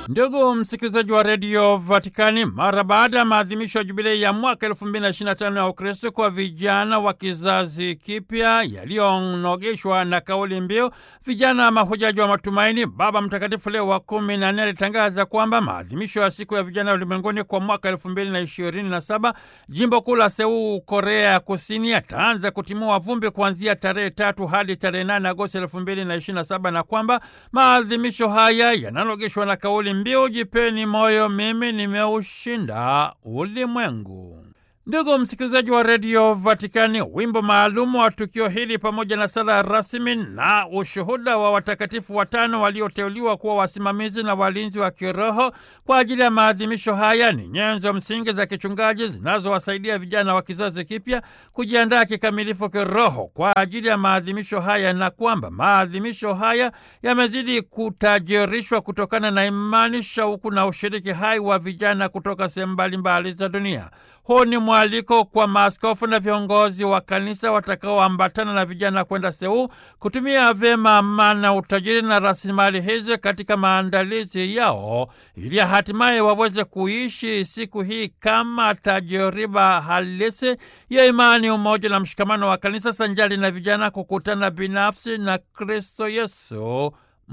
Ndugu msikilizaji wa Radio Vatikani, mara baada ya maadhimisho ya jubilei ya mwaka 2025 ya Ukristo kwa vijana wa kizazi kipya yaliyonogeshwa na kauli mbiu vijana mahujaji wa matumaini, Baba Mtakatifu Leo wa 14 alitangaza kwamba maadhimisho ya siku ya vijana ulimwenguni kwa mwaka 2027 jimbo kuu la Seoul, Korea ya Kusini, yataanza kutimua vumbi kuanzia tarehe 3 hadi tarehe 8 Agosti 2027 na kwamba maadhimisho haya yananogeshwa na kauli mbiu jipeni moyo, mimi nimeushinda ulimwengu. Ndugu msikilizaji wa Radio Vatikani, wimbo maalumu wa tukio hili pamoja na sala rasmi na ushuhuda wa watakatifu 5 walioteuliwa kuwa wasimamizi na walinzi wa kiroho kwa ajili ya maadhimisho haya ni nyenzo msingi za kichungaji zinazowasaidia vijana wa kizazi kipya kujiandaa kikamilifu kiroho kwa ajili ya maadhimisho haya, na kwamba maadhimisho haya yamezidi kutajirishwa kutokana na imani, shauku na ushiriki hai wa vijana kutoka sehemu mbalimbali za dunia. Huu ni mwaliko kwa maaskofu na viongozi wa kanisa watakaoambatana na vijana kwenda Seoul kutumia vyema amana, utajiri na rasilimali hizi katika maandalizi yao ili hatimaye waweze kuishi siku hii kama tajiriba halisi ya imani, umoja na mshikamano wa kanisa sanjali na vijana kukutana binafsi na Kristo Yesu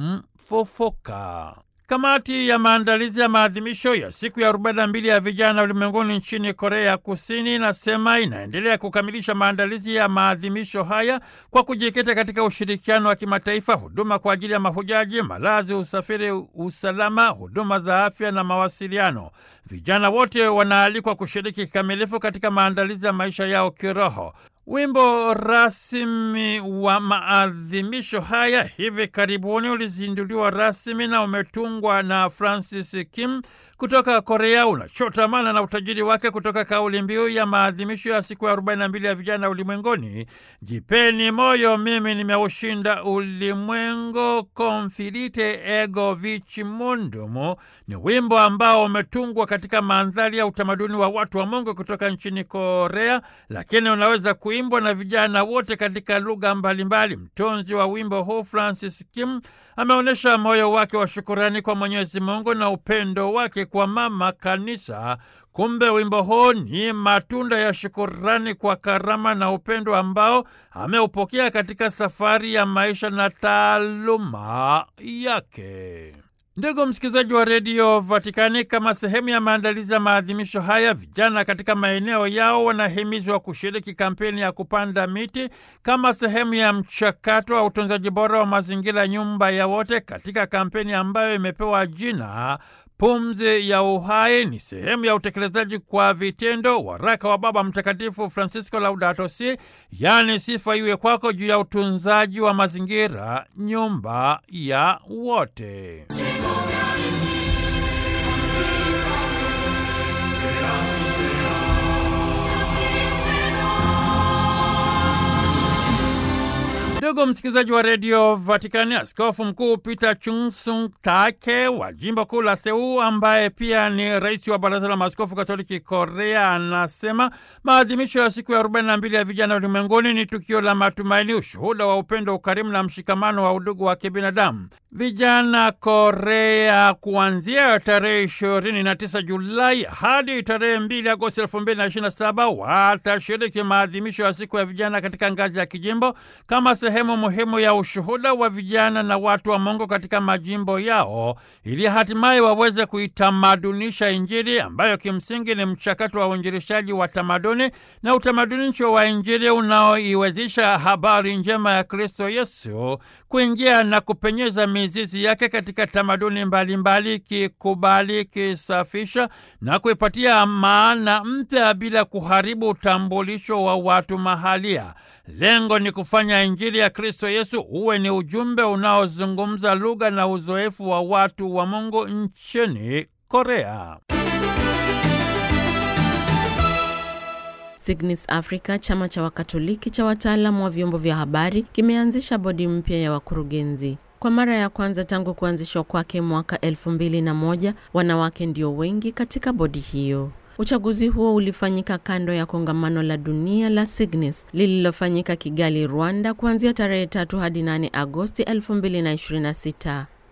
mfufuka. Kamati ya maandalizi ya maadhimisho ya siku ya 42 ya vijana ulimwenguni nchini Korea ya Kusini inasema inaendelea kukamilisha maandalizi ya maadhimisho haya kwa kujikita katika ushirikiano wa kimataifa, huduma kwa ajili ya mahujaji, malazi, usafiri, usalama, huduma za afya na mawasiliano. Vijana wote wanaalikwa kushiriki kikamilifu katika maandalizi ya maisha yao kiroho. Wimbo rasmi wa maadhimisho haya hivi karibuni ulizinduliwa rasmi na umetungwa na Francis Kim kutoka Korea, unachotamana na utajiri wake kutoka kauli mbiu ya maadhimisho ya siku ya 42 ya vijana ulimwenguni, jipeni moyo, mimi nimeushinda ulimwengu, confidite ego vici mundum. Ni wimbo ambao umetungwa katika mandhari ya utamaduni wa watu wa Mungu kutoka nchini Korea, lakini unaweza kuimbwa na vijana wote katika lugha mbalimbali. Mtunzi wa wimbo huu Francis Kim ameonyesha moyo wake wa shukurani kwa Mwenyezi Mungu na upendo wake kwa mama kanisa. Kumbe wimbo huu ni matunda ya shukurani kwa karama na upendo ambao ameupokea katika safari ya maisha na taaluma yake. Ndugu msikilizaji wa Radio Vatikani, kama sehemu ya maandalizi ya maadhimisho haya, vijana katika maeneo yao wanahimizwa kushiriki kampeni ya kupanda miti kama sehemu ya mchakato wa utunzaji bora wa mazingira, nyumba ya wote, katika kampeni ambayo imepewa jina Pumzi ya Uhai. Ni sehemu ya utekelezaji kwa vitendo waraka wa Baba Mtakatifu Francisco Laudato Si, yaani sifa iwe kwako, juu ya utunzaji wa mazingira, nyumba ya wote. Ndugu msikilizaji wa Radio Vatikani, Askofu Mkuu Peter Chung-Sung-Take wa jimbo kuu la Seoul, ambaye pia ni rais wa Baraza la Maaskofu Katoliki Korea, anasema maadhimisho ya siku ya 42 ya vijana ulimwenguni ni tukio la matumaini, ushuhuda wa upendo, ukarimu na mshikamano wa udugu wa kibinadamu. Vijana Korea kuanzia tarehe 29 Julai hadi tarehe 2 Agosti 2027 watashiriki maadhimisho ya siku ya vijana katika ngazi ya kijimbo kama sehemu muhimu ya ushuhuda wa vijana na watu wa Mungu katika majimbo yao, ili hatimaye waweze kuitamadunisha Injili ambayo kimsingi ni mchakato wa uinjilishaji wa tamaduni na utamadunisho wa Injili unaoiwezesha habari njema ya Kristo Yesu kuingia na kupenyeza mizizi yake katika tamaduni mbalimbali, kikubali, kisafisha na kuipatia maana mpya bila kuharibu utambulisho wa watu mahalia. Lengo ni kufanya Injili ya Kristo Yesu uwe ni ujumbe unaozungumza lugha na uzoefu wa watu wa Mungu nchini Korea. Signis Africa, chama cha Wakatoliki cha wataalamu wa vyombo vya habari, kimeanzisha bodi mpya ya wakurugenzi. Kwa mara ya kwanza tangu kuanzishwa kwake mwaka 2001, wanawake ndio wengi katika bodi hiyo. Uchaguzi huo ulifanyika kando ya kongamano la dunia la Signis lililofanyika Kigali, Rwanda kuanzia tarehe 3 hadi 8 Agosti 2026.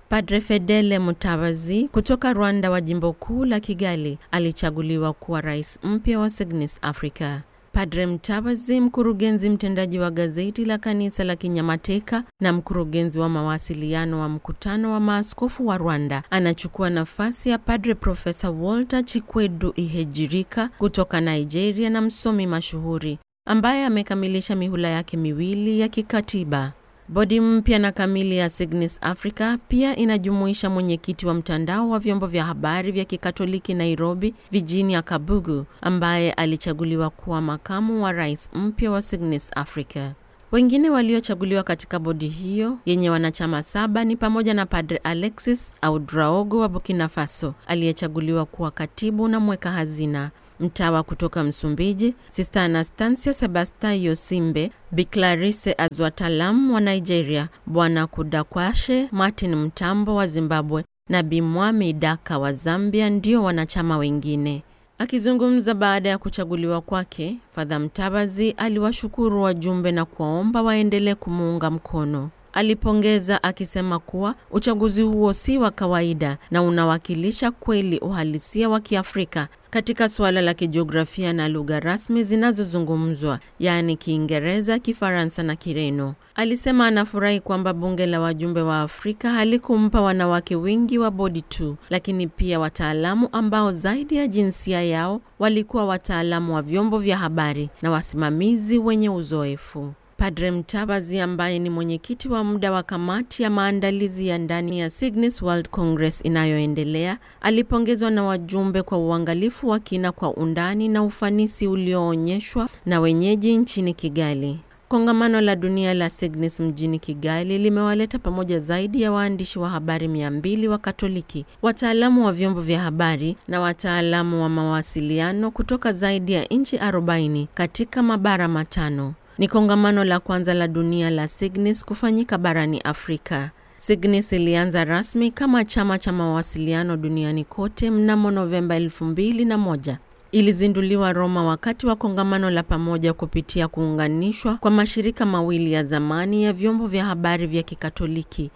Padre Fedele Mutabazi kutoka Rwanda wa jimbo kuu la Kigali alichaguliwa kuwa rais mpya wa Signis Africa. Padre Mutabazi, mkurugenzi mtendaji wa gazeti la kanisa la Kinyamateka na mkurugenzi wa mawasiliano wa mkutano wa maaskofu wa Rwanda, anachukua nafasi ya Padre Profesa Walter Chikwedu Ihejirika kutoka Nigeria na msomi mashuhuri ambaye amekamilisha mihula yake miwili ya kikatiba. Bodi mpya na kamili ya Signis Africa pia inajumuisha mwenyekiti wa mtandao wa vyombo vya habari vya Kikatoliki Nairobi, Virginia Kabugu, ambaye alichaguliwa kuwa makamu wa rais mpya wa Signis Africa. Wengine waliochaguliwa katika bodi hiyo yenye wanachama 7 ni pamoja na Padre Alexis Ouedraogo wa Burkina Faso, aliyechaguliwa kuwa katibu na mweka hazina. Mtawa kutoka Msumbiji, Sister Anastasia Sebastian Simbe, Bi Clarice Azwatalam wa Nigeria, Bwana Kudakwashe Martin Mtambo wa Zimbabwe na Bi Mwami Daka wa Zambia ndio wanachama wengine. Akizungumza baada ya kuchaguliwa kwake, Father Mtabazi aliwashukuru wajumbe na kuwaomba waendelee kumuunga mkono. Alipongeza akisema kuwa uchaguzi huo si wa kawaida na unawakilisha kweli uhalisia wa Kiafrika katika suala la kijiografia na lugha rasmi zinazozungumzwa, yaani Kiingereza, Kifaransa na Kireno. Alisema anafurahi kwamba bunge la wajumbe wa Afrika halikumpa wanawake wengi wa bodi tu, lakini pia wataalamu ambao zaidi ya jinsia yao walikuwa wataalamu wa vyombo vya habari na wasimamizi wenye uzoefu. Padre Mtabazi, ambaye ni mwenyekiti wa muda wa kamati ya maandalizi ya ndani ya Signis World Congress inayoendelea, alipongezwa na wajumbe kwa uangalifu wa kina kwa undani na ufanisi ulioonyeshwa na wenyeji nchini Kigali. Kongamano la dunia la Signis mjini Kigali limewaleta pamoja zaidi ya waandishi wa habari 200 wa Katoliki, wataalamu wa vyombo vya habari na wataalamu wa mawasiliano kutoka zaidi ya nchi 40 katika mabara 5. Ni kongamano la kwanza la dunia la Signis kufanyika barani Afrika. Signis ilianza rasmi kama chama cha mawasiliano duniani kote mnamo Novemba 2001. Ilizinduliwa Roma wakati wa kongamano la pamoja kupitia kuunganishwa kwa mashirika mawili ya zamani ya vyombo vya habari vya Kikatoliki,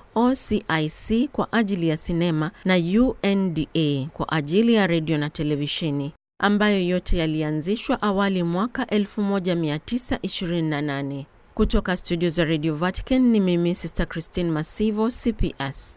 OCIC kwa ajili ya sinema na UNDA kwa ajili ya radio na televisheni, ambayo yote yalianzishwa awali mwaka 1928. Kutoka studio za Radio Vatican ni mimi Sister Christine Masivo, CPS.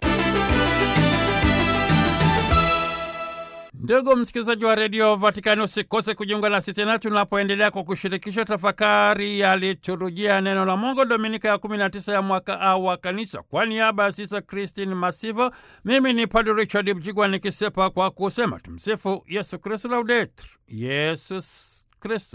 Ndugu msikilizaji wa Radio Vatican, usikose kujiunga nasi tena tunapoendelea kwa kushirikisha tafakari ya liturujia neno la Mungu Dominika ya 19 ya mwaka A wa kanisa. Kwa niaba ya Sister Christine Masivo, mimi ni Padre Richard Mjigwa nikisepa kwa kusema tumsifu Yesu Kristo, Laudetur Yesus Kristo.